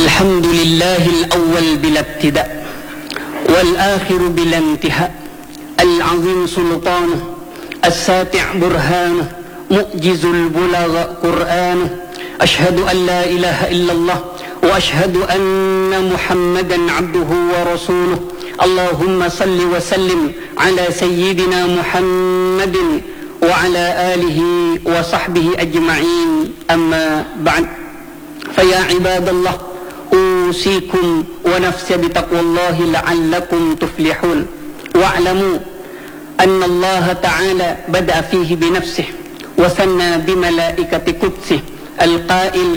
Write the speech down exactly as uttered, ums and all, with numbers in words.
الحمد لله الأول بلا ابتداء والآخر بلا انتهاء، العظيم سلطانه، الساطع برهانه، مؤجز البلغ قرآنه. أشهد أن لا إله إلا الله وأشهد أن محمدا عبده ورسوله. اللهم صل وسلم على سيدنا محمد وعلى آله وصحبه أجمعين. أما بعد، فيا عباد الله، أوصيكم ونفسي بتقوى الله لعلكم تفلحون. واعلموا أن الله تعالى بدأ فيه بنفسه وثنى بملائكة قدسه القائل: